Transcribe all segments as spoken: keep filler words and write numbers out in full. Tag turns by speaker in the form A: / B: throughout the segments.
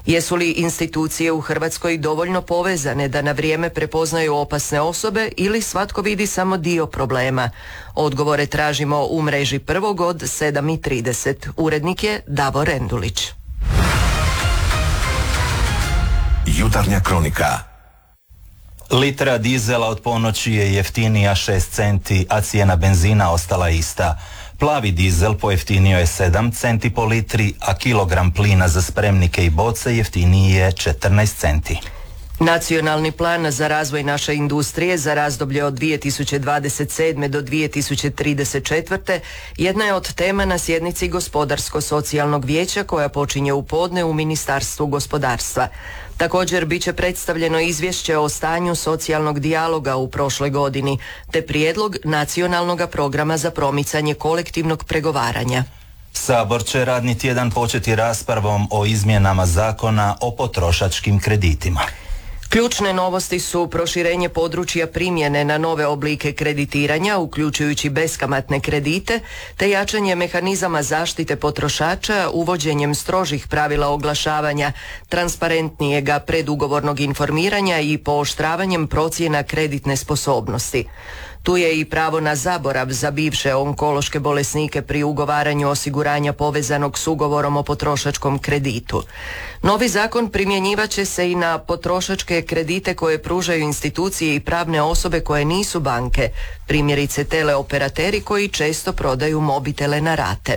A: Jesu li institucije u Hrvatskoj dovoljno povezane da na vrijeme prepoznaju opasne osobe ili svatko vidi samo dio problema? Odgovore tražimo u mreži Prvog od sedam i trideset. Urednik je Davor Rendulić.
B: Jutarnja kronika.
C: Litra dizela od ponoći je jeftinija šest centi, a cijena benzina ostala ista. Plavi dizel pojeftinio je sedam centi po litri, a kilogram plina za spremnike i boce jeftiniji je četrnaest centi.
A: Nacionalni plan za razvoj naše industrije za razdoblje od dvije tisuće dvadeset sedme do dvije tisuće trideset četvrte jedna je od tema na sjednici Gospodarsko-socijalnog vijeća koja počinje u podne u Ministarstvu gospodarstva. Također bit će predstavljeno izvješće o stanju socijalnog dijaloga u prošloj godini, te prijedlog nacionalnog programa za promicanje kolektivnog pregovaranja.
C: Sabor će radni tjedan početi raspravom o izmjenama zakona o potrošačkim kreditima.
A: Ključne novosti su proširenje područja primjene na nove oblike kreditiranja, uključujući beskamatne kredite, te jačanje mehanizama zaštite potrošača uvođenjem strožih pravila oglašavanja, transparentnijega predugovornog informiranja i pooštravanjem procjena kreditne sposobnosti. Tu je i pravo na zaborav za bivše onkološke bolesnike pri ugovaranju osiguranja povezanog s ugovorom o potrošačkom kreditu. Novi zakon primjenjivat će se i na potrošačke kredite koje pružaju institucije i pravne osobe koje nisu banke, primjerice teleoperateri koji često prodaju mobitele na rate.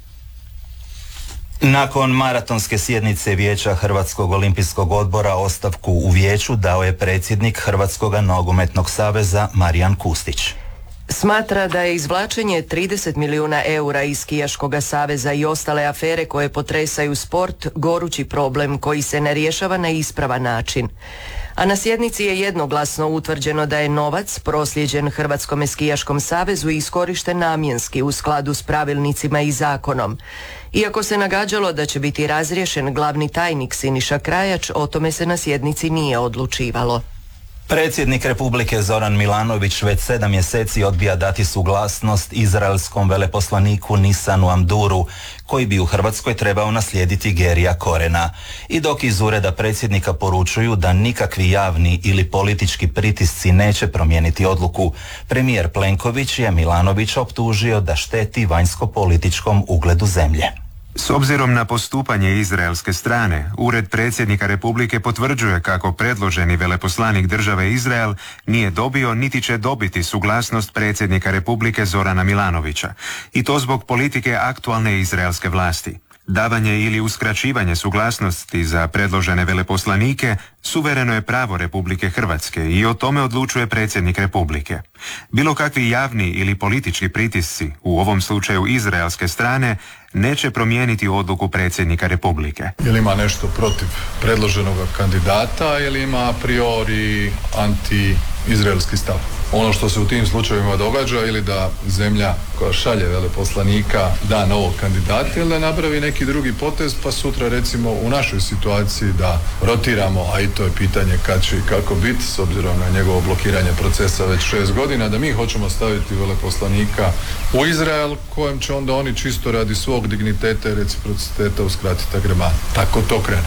C: Nakon maratonske sjednice Vijeća Hrvatskog olimpijskog odbora ostavku u vijeću dao je predsjednik Hrvatskog nogometnog saveza Marijan Kustić.
A: Smatra da je izvlačenje trideset milijuna eura iz skijaškog saveza i ostale afere koje potresaju sport gorući problem koji se ne rješava na ispravan način. A na sjednici je jednoglasno utvrđeno da je novac proslijeđen Hrvatskom skijaškom savezu iskorišten namjenski u skladu s pravilnicima i zakonom. Iako se nagađalo da će biti razriješen glavni tajnik Siniša Krajač, o tome se na sjednici nije odlučivalo.
C: Predsjednik Republike Zoran Milanović već sedam mjeseci odbija dati suglasnost izraelskom veleposlaniku Nisanu Amduru, koji bi u Hrvatskoj trebao naslijediti Gerija Korena. I dok iz ureda predsjednika poručuju da nikakvi javni ili politički pritisci neće promijeniti odluku, premijer Plenković je Milanovića optužio da šteti vanjsko-političkom ugledu zemlje.
D: S obzirom na postupanje izraelske strane, Ured predsjednika Republike potvrđuje kako predloženi veleposlanik države Izrael nije dobio niti će dobiti suglasnost predsjednika Republike Zorana Milanovića, i to zbog politike aktualne izraelske vlasti. Davanje ili uskraćivanje suglasnosti za predložene veleposlanike suvereno je pravo Republike Hrvatske i o tome odlučuje predsjednik Republike. Bilo kakvi javni ili politički pritisci, u ovom slučaju izraelske strane, neće promijeniti odluku predsjednika Republike.
E: Ili ima nešto protiv predloženog kandidata ili ima a priori anti-izraelski stav. Ono što se u tim slučajevima događa ili da zemlja koja šalje veleposlanika da novog kandidata ili da napravi neki drugi potez, pa sutra recimo u našoj situaciji da rotiramo, a i to je pitanje kad će i kako biti s obzirom na njegovo blokiranje procesa već šest godina, da mi hoćemo staviti veleposlanika u Izrael kojem će onda oni čisto radi svog digniteta i reciprociteta uskratiti agrema. Tako to krene.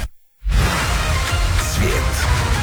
B: Svijet.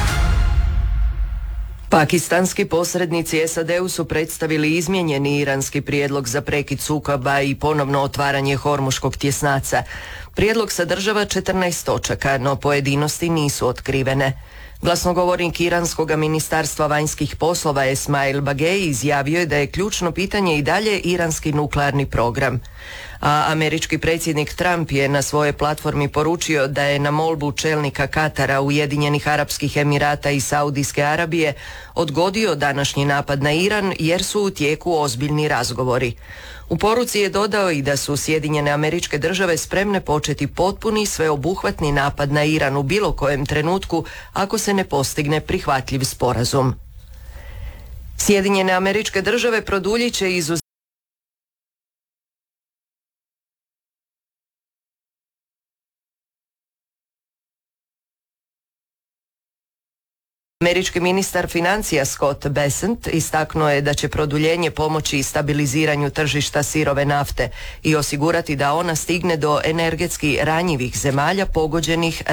A: Pakistanski posrednici S A D-u su predstavili izmijenjeni iranski prijedlog za prekid sukoba i ponovno otvaranje Hormuškog tjesnaca. Prijedlog sadržava četrnaest točaka, no pojedinosti nisu otkrivene. Glasnogovornik iranskog ministarstva vanjskih poslova Esmail Bagej izjavio je da je ključno pitanje i dalje iranski nuklearni program. A američki predsjednik Trump je na svojoj platformi poručio da je na molbu čelnika Katara, Ujedinjenih Arapskih Emirata i Saudijske Arabije odgodio današnji napad na Iran jer su u tijeku ozbiljni razgovori. U poruci je dodao i da su Sjedinjene Američke Države spremne početi potpuni sveobuhvatni napad na Iran u bilo kojem trenutku ako se ne postigne prihvatljiv sporazum. Sjedinjene Američke Države produljit će izuzetno Američki ministar financija Scott Bessent istaknuo je da će produljenje pomoći stabiliziranju tržišta sirove nafte i osigurati da ona stigne do energetski ranjivih zemalja pogođenih